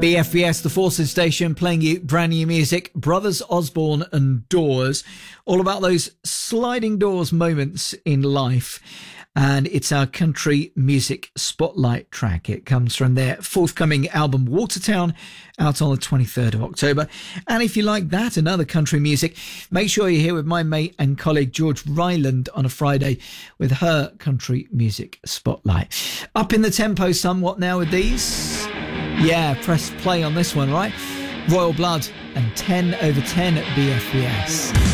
BFBS, the Forces Station, playing you brand new music. Brothers Osborne and Doors, all about those sliding doors moments in life. And it's our country music spotlight track. It comes from their forthcoming album Watertown, out on the 23rd of October. And if you like that and other country music, make sure you're here with my mate and colleague George Ryland on a Friday with her country music spotlight. Up in the tempo somewhat now with these. Yeah, press play on this one, right? Royal Blood and 10 over 10 at BFBS.